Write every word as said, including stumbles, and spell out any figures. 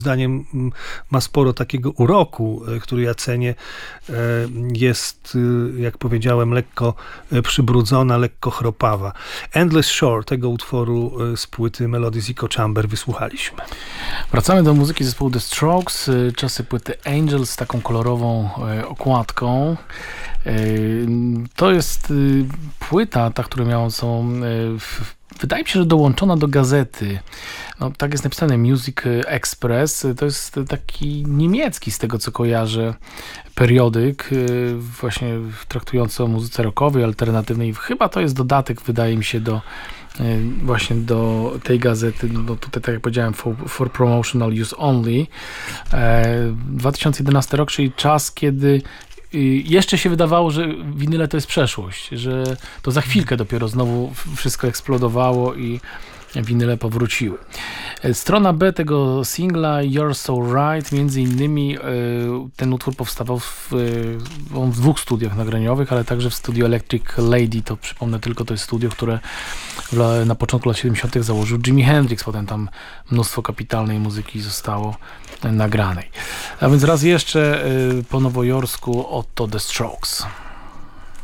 zdaniem ma sporo takiego uroku, który ja cenię. Jest, jak powiedziałem, lekko przybrudzona, lekko chropawa. Endless Shore, tego utworu z płyty Melodies Echo Chamber wysłuchaliśmy. Wracamy do muzyki zespołu The Strokes, czasy płyty Angels z taką kolorową okładką. To jest płyta, ta, która miała są wydaje mi się, że dołączona do gazety. No, tak jest napisane, Music Express. To jest taki niemiecki, z tego co kojarzę, periodyk właśnie traktujący o muzyce rockowej, alternatywnej. Chyba to jest dodatek, wydaje mi się, do właśnie do tej gazety. No tutaj, tak jak powiedziałem, for, for promotional use only. dwa tysiące jedenasty rok, czyli czas, kiedy jeszcze się wydawało, że winyle to jest przeszłość, że to za chwilkę dopiero znowu wszystko eksplodowało i winyle powróciły. Strona B tego singla You're So Right, między innymi ten utwór powstawał w, w dwóch studiach nagraniowych, ale także w studio Electric Lady, to przypomnę tylko, to jest studio, które na początku lat siedemdziesiątych założył Jimi Hendrix, potem tam mnóstwo kapitalnej muzyki zostało nagranej. A więc raz jeszcze po nowojorsku oto The Strokes.